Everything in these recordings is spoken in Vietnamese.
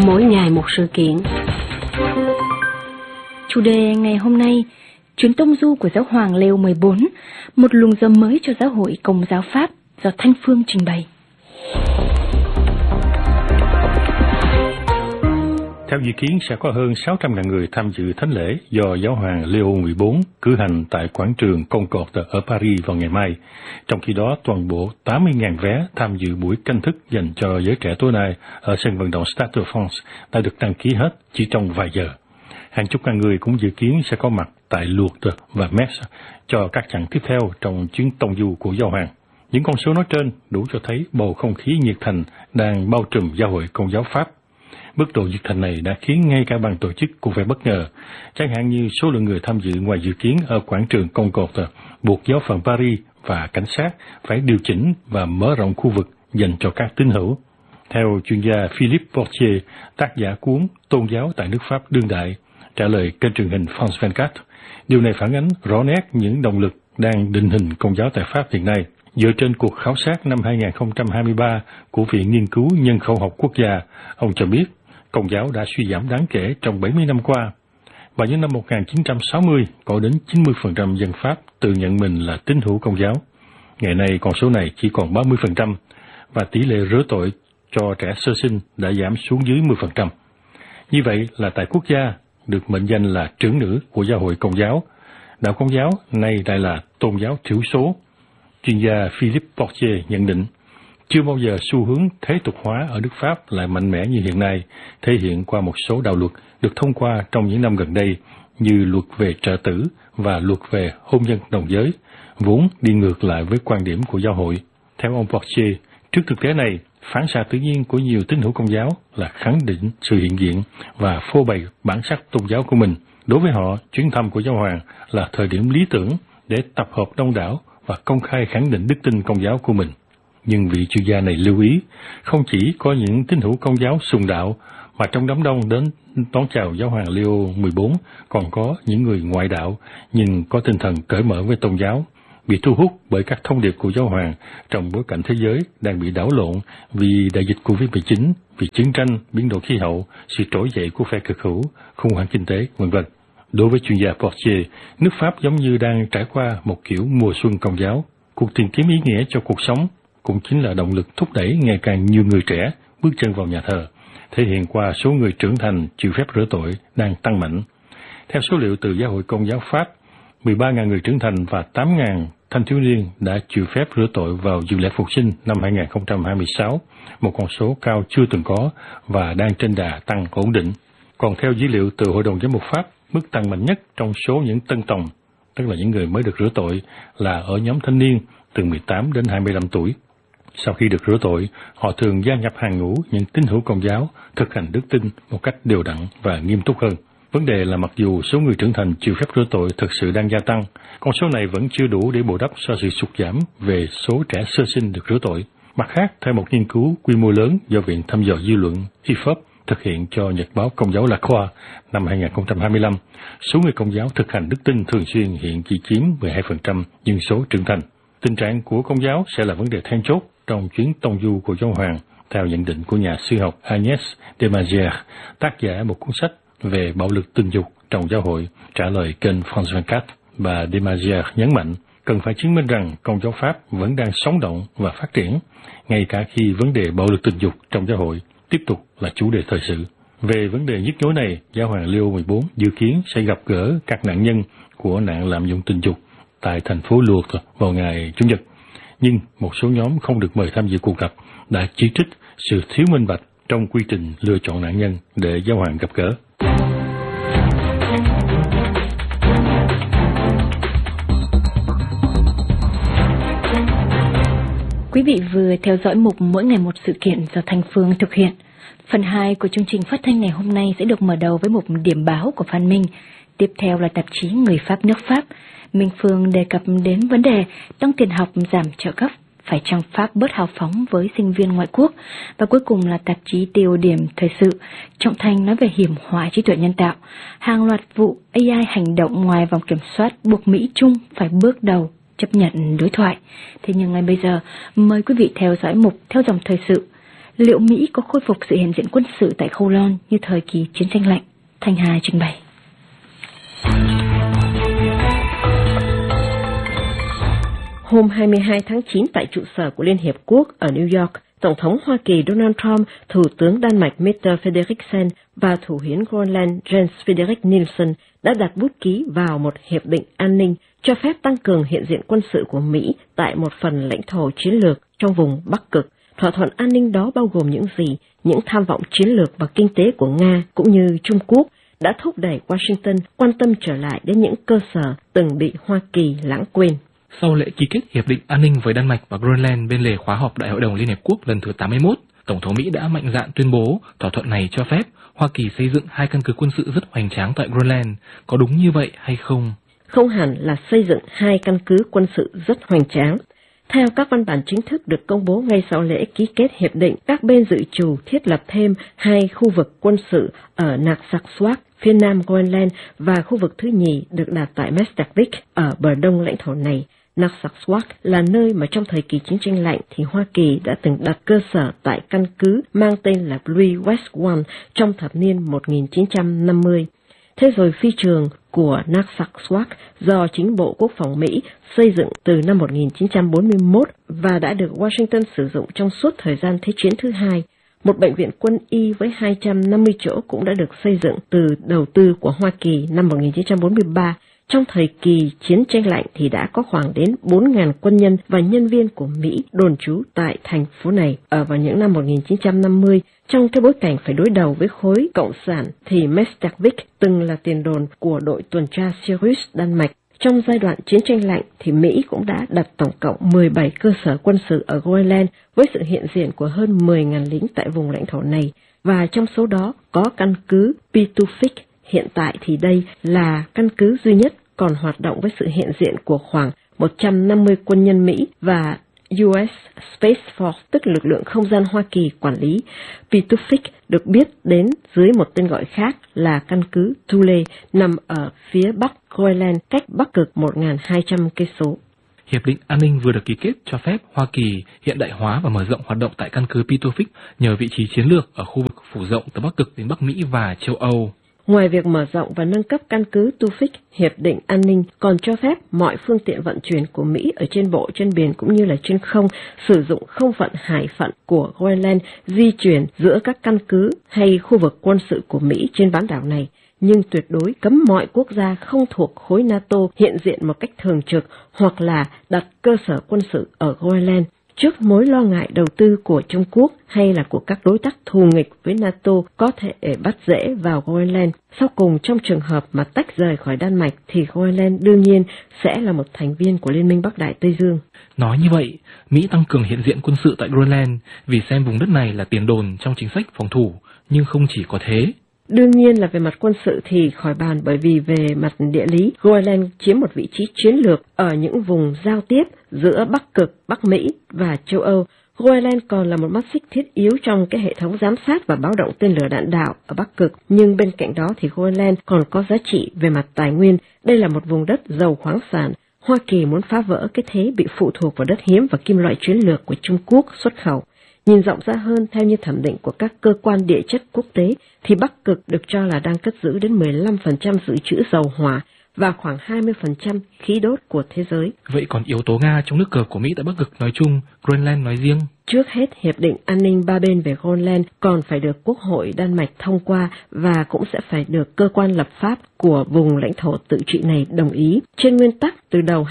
Mỗi ngày một sự kiện. Chủ đề ngày hôm nay, chuyến tông du của giáo hoàng Leo 14, một luồng gió mới cho giáo hội Công giáo Pháp do Thanh Phương trình bày. Theo dự kiến sẽ có hơn 600.000 người tham dự thánh lễ do giáo hoàng Leo 14 cử hành tại quảng trường Concorde ở Paris vào ngày mai. Trong khi đó, toàn bộ 80.000 vé tham dự buổi canh thức dành cho giới trẻ tối nay ở sân vận động Stade de France đã được đăng ký hết chỉ trong vài giờ. Hàng chục ngàn người cũng dự kiến sẽ có mặt tại Lourdes và Metz cho các chặng tiếp theo trong chuyến tông du của giáo hoàng. Những con số nói trên đủ cho thấy bầu không khí nhiệt thành đang bao trùm giáo hội Công giáo Pháp. Mức độ nhiệt thành này đã khiến ngay cả ban tổ chức cũng phải bất ngờ, chẳng hạn như số lượng người tham dự ngoài dự kiến ở quảng trường Concorde buộc giáo phận Paris và cảnh sát phải điều chỉnh và mở rộng khu vực dành cho các tín hữu. Theo chuyên gia Philippe Portier, tác giả cuốn Tôn giáo tại nước Pháp đương đại, trả lời kênh truyền hình France 24, điều này phản ánh rõ nét những động lực đang định hình Công giáo tại Pháp hiện nay. Dựa trên cuộc khảo sát năm 2023 của Viện Nghiên cứu Nhân khẩu học quốc gia, ông cho biết Công giáo đã suy giảm đáng kể trong 70 năm qua. Vào những năm 1960, có đến 90% dân Pháp tự nhận mình là tín hữu Công giáo. Ngày nay, con số này chỉ còn 30%, và tỷ lệ rửa tội cho trẻ sơ sinh đã giảm xuống dưới 10%. Như vậy là tại quốc gia, được mệnh danh là trưởng nữ của giáo hội Công giáo, đạo Công giáo nay lại là tôn giáo thiểu số. Chuyên gia Philippe Portier nhận định, chưa bao giờ xu hướng thế tục hóa ở nước Pháp lại mạnh mẽ như hiện nay, thể hiện qua một số đạo luật được thông qua trong những năm gần đây, như luật về trợ tử và luật về hôn nhân đồng giới, vốn đi ngược lại với quan điểm của giáo hội. Theo ông Portier, trước thực tế này, phản xạ tự nhiên của nhiều tín hữu Công giáo là khẳng định sự hiện diện và phô bày bản sắc tôn giáo của mình. Đối với họ, chuyến thăm của giáo hoàng là thời điểm lý tưởng để tập hợp đông đảo và công khai khẳng định đức tin Công giáo của mình. Nhưng vị chuyên gia này lưu ý, không chỉ có những tín hữu Công giáo sùng đạo, mà trong đám đông đến đón chào giáo hoàng Leo 14 còn có những người ngoại đạo nhưng có tinh thần cởi mở với tôn giáo, bị thu hút bởi các thông điệp của giáo hoàng trong bối cảnh thế giới đang bị đảo lộn vì đại dịch Covid-19, vì chiến tranh, biến đổi khí hậu, sự trỗi dậy của phe cực hữu, khủng hoảng kinh tế, v.v. Đối với chuyên gia Portier, nước Pháp giống như đang trải qua một kiểu mùa xuân Công giáo. Cuộc tìm kiếm ý nghĩa cho cuộc sống cũng chính là động lực thúc đẩy ngày càng nhiều người trẻ bước chân vào nhà thờ, thể hiện qua số người trưởng thành chịu phép rửa tội đang tăng mạnh. Theo số liệu từ Giáo hội Công giáo Pháp, 13.000 người trưởng thành và 8.000 thanh thiếu niên đã chịu phép rửa tội vào dự lễ Phục sinh năm 2026, một con số cao chưa từng có và đang trên đà tăng ổn định. Còn theo dữ liệu từ Hội đồng Giám mục Pháp, mức tăng mạnh nhất trong số những tân tòng, tức là những người mới được rửa tội, là ở nhóm thanh niên từ 18 đến 25 tuổi. Sau khi được rửa tội, họ thường gia nhập hàng ngũ những tín hữu Công giáo, thực hành đức tin một cách đều đặn và nghiêm túc hơn. Vấn đề là mặc dù số người trưởng thành chịu phép rửa tội thực sự đang gia tăng, con số này vẫn chưa đủ để bù đắp cho sự sụt giảm về số trẻ sơ sinh được rửa tội. Mặt khác, theo một nghiên cứu quy mô lớn do Viện Thăm dò Dư luận IFOP thực hiện cho Nhật báo Công giáo La Croix năm 2025, số người Công giáo thực hành đức tin thường xuyên hiện chỉ chiếm 12% dân số trưởng thành. Tình trạng của Công giáo sẽ là vấn đề then chốt trong chuyến tông du của giáo hoàng, theo nhận định của nhà sư học Agnès Desmazières, tác giả một cuốn sách về bạo lực tình dục trong giáo hội, trả lời kênh France 24. Bà Desmazières nhấn mạnh, cần phải chứng minh rằng Công giáo Pháp vẫn đang sống động và phát triển, ngay cả khi vấn đề bạo lực tình dục trong giáo hội tiếp tục là chủ đề thời sự. Về vấn đề nhức nhối này, giáo hoàng Leo 14 dự kiến sẽ gặp gỡ các nạn nhân của nạn lạm dụng tình dục tại thành phố Lourdes vào ngày Chủ nhật. Nhưng một số nhóm không được mời tham dự cuộc gặp đã chỉ trích sự thiếu minh bạch trong quy trình lựa chọn nạn nhân để giáo hoàng gặp gỡ. Quý vị vừa theo dõi mục Mỗi ngày một sự kiện do Thanh Phương thực hiện. Phần 2 của chương trình phát thanh ngày hôm nay sẽ được mở đầu với một điểm báo của Phan Minh. Tiếp theo là tạp chí Người Pháp nước Pháp. Minh Phương đề cập đến vấn đề tăng tiền học giảm trợ cấp, phải chăng Pháp bớt hào phóng với sinh viên ngoại quốc. Và cuối cùng là tạp chí Tiêu điểm thời sự. Trọng Thành nói về hiểm họa trí tuệ nhân tạo. Hàng loạt vụ AI hành động ngoài vòng kiểm soát buộc Mỹ Trung phải bước đầu chấp nhận đối thoại. Thế nhưng ngay bây giờ, mời quý vị theo dõi mục Theo dòng thời sự. Liệu Mỹ có khôi phục sự hiện diện quân sự tại Golan như thời kỳ chiến tranh lạnh? Thanh Hà trình bày. Hôm 22 tháng 9 tại trụ sở của Liên Hiệp Quốc ở New York, Tổng thống Hoa Kỳ Donald Trump, Thủ tướng Đan Mạch Mette Frederiksen và Thủ hiến Greenland Jens Frederik Nielsen đã đặt bút ký vào một hiệp định an ninh cho phép tăng cường hiện diện quân sự của Mỹ tại một phần lãnh thổ chiến lược trong vùng Bắc Cực. Thỏa thuận an ninh đó bao gồm những gì? Những tham vọng chiến lược và kinh tế của Nga cũng như Trung Quốc đã thúc đẩy Washington quan tâm trở lại đến những cơ sở từng bị Hoa Kỳ lãng quên. Sau lễ ký kết hiệp định an ninh với Đan Mạch và Greenland bên lề khóa họp Đại hội đồng Liên Hiệp Quốc lần thứ 81, Tổng thống Mỹ đã mạnh dạn tuyên bố thỏa thuận này cho phép Hoa Kỳ xây dựng 2 căn cứ quân sự rất hoành tráng tại Greenland. Có đúng như vậy hay không? Không hẳn là xây dựng 2 căn cứ quân sự rất hoành tráng. Theo các văn bản chính thức được công bố ngay sau lễ ký kết hiệp định, các bên dự trù thiết lập thêm 2 khu vực quân sự ở Narsarsuaq, phía nam Greenland, và khu vực thứ nhì được đặt tại Mestakvik ở bờ đông lãnh thổ này. Narsarsuaq là nơi mà trong thời kỳ chiến tranh lạnh thì Hoa Kỳ đã từng đặt cơ sở tại căn cứ mang tên là Louis West One trong thập niên 1950. Thế rồi phi trường của Narsarsuaq do chính Bộ Quốc phòng Mỹ xây dựng từ năm 1941 và đã được Washington sử dụng trong suốt thời gian Thế chiến thứ hai. Một bệnh viện quân y với 250 chỗ cũng đã được xây dựng từ đầu tư của Hoa Kỳ năm 1943. Trong thời kỳ chiến tranh lạnh thì đã có khoảng đến 4.000 quân nhân và nhân viên của Mỹ đồn trú tại thành phố này. Ở vào những năm 1950, trong cái bối cảnh phải đối đầu với khối cộng sản thì Mestakvik từng là tiền đồn của đội tuần tra Sirius Đan Mạch. Trong giai đoạn chiến tranh lạnh thì Mỹ cũng đã đặt tổng cộng 17 cơ sở quân sự ở Greenland với sự hiện diện của hơn 10.000 lính tại vùng lãnh thổ này. Và trong số đó có căn cứ Pituffik. Hiện tại thì đây là căn cứ duy nhất còn hoạt động với sự hiện diện của khoảng 150 quân nhân Mỹ và US Space Force, tức lực lượng không gian Hoa Kỳ quản lý. Pituffik được biết đến dưới một tên gọi khác là căn cứ Thule, nằm ở phía bắc Greenland, cách Bắc Cực 1.200 cây số. Hiệp định an ninh vừa được ký kết cho phép Hoa Kỳ hiện đại hóa và mở rộng hoạt động tại căn cứ Pituffik nhờ vị trí chiến lược ở khu vực phủ rộng từ Bắc Cực đến Bắc Mỹ và châu Âu. Ngoài việc mở rộng và nâng cấp căn cứ Tufik, Hiệp định an ninh còn cho phép mọi phương tiện vận chuyển của Mỹ ở trên bộ, trên biển cũng như là trên không sử dụng không phận hải phận của Greenland di chuyển giữa các căn cứ hay khu vực quân sự của Mỹ trên bán đảo này, nhưng tuyệt đối cấm mọi quốc gia không thuộc khối NATO hiện diện một cách thường trực hoặc là đặt cơ sở quân sự ở Greenland. Trước mối lo ngại đầu tư của Trung Quốc hay là của các đối tác thù nghịch với NATO có thể bắt rễ vào Greenland, sau cùng trong trường hợp mà tách rời khỏi Đan Mạch thì Greenland đương nhiên sẽ là một thành viên của Liên minh Bắc Đại Tây Dương. Nói như vậy, Mỹ tăng cường hiện diện quân sự tại Greenland vì xem vùng đất này là tiền đồn trong chính sách phòng thủ, nhưng không chỉ có thế. Đương nhiên là về mặt quân sự thì khỏi bàn, bởi vì về mặt địa lý, Greenland chiếm một vị trí chiến lược ở những vùng giao tiếp giữa Bắc Cực, Bắc Mỹ và châu Âu. Greenland còn là một mắt xích thiết yếu trong cái hệ thống giám sát và báo động tên lửa đạn đạo ở Bắc Cực. Nhưng bên cạnh đó thì Greenland còn có giá trị về mặt tài nguyên. Đây là một vùng đất giàu khoáng sản. Hoa Kỳ muốn phá vỡ cái thế bị phụ thuộc vào đất hiếm và kim loại chiến lược của Trung Quốc xuất khẩu. Nhìn rộng ra hơn, theo như thẩm định của các cơ quan địa chất quốc tế, thì Bắc Cực được cho là đang cất giữ đến 15% dự trữ dầu hỏa và khoảng 20% khí đốt của thế giới. Vậy còn yếu tố Nga trong nước cờ của Mỹ tại Bắc Cực nói chung, Greenland nói riêng? Trước hết, Hiệp định An ninh ba bên về Greenland còn phải được Quốc hội Đan Mạch thông qua và cũng sẽ phải được cơ quan lập pháp của vùng lãnh thổ tự trị này đồng ý. Trên nguyên tắc, từ đầu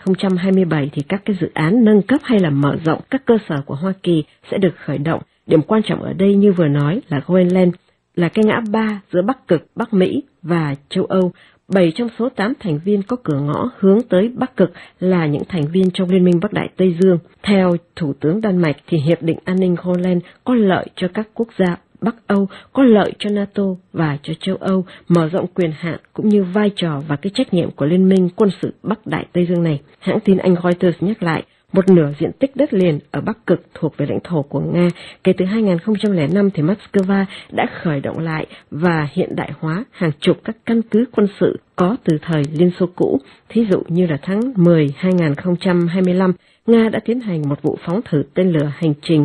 2027 thì các cái dự án nâng cấp hay là mở rộng các cơ sở của Hoa Kỳ sẽ được khởi động. Điểm quan trọng ở đây như vừa nói là Greenland là cái ngã ba giữa Bắc Cực, Bắc Mỹ và châu Âu. 7 trong số 8 thành viên có cửa ngõ hướng tới Bắc Cực là những thành viên trong Liên minh Bắc Đại Tây Dương. Theo Thủ tướng Đan Mạch thì Hiệp định An ninh Greenland có lợi cho các quốc gia Bắc Âu, có lợi cho NATO và cho châu Âu, mở rộng quyền hạn cũng như vai trò và cái trách nhiệm của Liên minh quân sự Bắc Đại Tây Dương này. Hãng tin Anh Reuters nhắc lại, một nửa diện tích đất liền ở Bắc Cực thuộc về lãnh thổ của Nga. Kể từ 2005 thì Moscow đã khởi động lại và hiện đại hóa hàng chục các căn cứ quân sự có từ thời Liên Xô cũ. Thí dụ như là tháng 10 2025, Nga đã tiến hành một vụ phóng thử tên lửa hành trình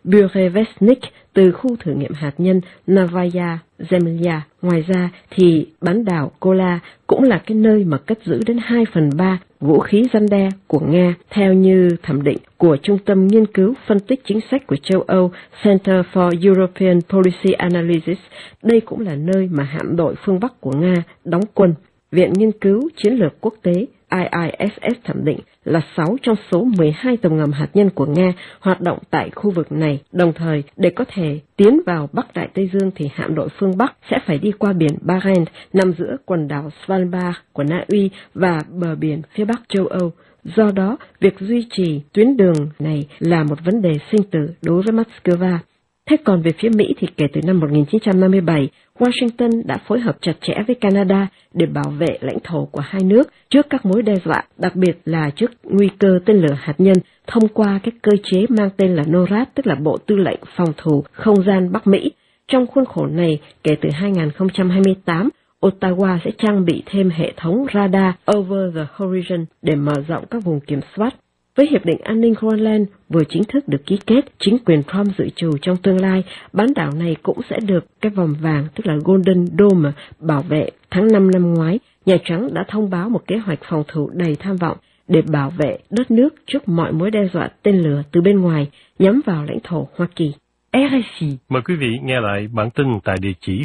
Burevestnik từ khu thử nghiệm hạt nhân Novaya Zemlya. Ngoài ra thì bán đảo Kola cũng là cái nơi mà cất giữ đến 2/3 vũ khí răn đe của Nga, theo như thẩm định của Trung tâm Nghiên cứu Phân tích Chính sách của châu Âu Center for European Policy Analysis. Đây cũng là nơi mà hạm đội phương Bắc của Nga đóng quân. Viện Nghiên cứu Chiến lược Quốc tế IISS thẩm định là 6 trong số 12 tàu ngầm hạt nhân của Nga hoạt động tại khu vực này. Đồng thời, để có thể tiến vào Bắc Đại Tây Dương thì hạm đội phương Bắc sẽ phải đi qua biển Barents nằm giữa quần đảo Svalbard của Na Uy và bờ biển phía Bắc châu Âu. Do đó, việc duy trì tuyến đường này là một vấn đề sinh tử đối với Moscow. Thế còn về phía Mỹ thì kể từ năm 1957, Washington đã phối hợp chặt chẽ với Canada để bảo vệ lãnh thổ của hai nước trước các mối đe dọa, đặc biệt là trước nguy cơ tên lửa hạt nhân thông qua cái cơ chế mang tên là NORAD, tức là Bộ Tư lệnh Phòng thủ Không gian Bắc Mỹ. Trong khuôn khổ này, kể từ 2028, Ottawa sẽ trang bị thêm hệ thống radar over the horizon để mở rộng các vùng kiểm soát. Với Hiệp định An ninh Groenland vừa chính thức được ký kết, chính quyền Trump dự trù trong tương lai, bán đảo này cũng sẽ được cái vòng vàng, tức là Golden Dome, bảo vệ. Tháng 5 năm ngoái, Nhà Trắng đã thông báo một kế hoạch phòng thủ đầy tham vọng để bảo vệ đất nước trước mọi mối đe dọa tên lửa từ bên ngoài nhắm vào lãnh thổ Hoa Kỳ. RFI. Mời quý vị nghe lại bản tin tại địa chỉ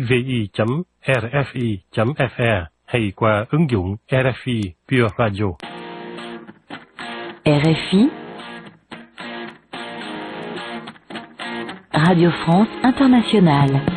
vi.rfi.fr hay qua ứng dụng RFI Pure Radio. RFI, Radio France Internationale.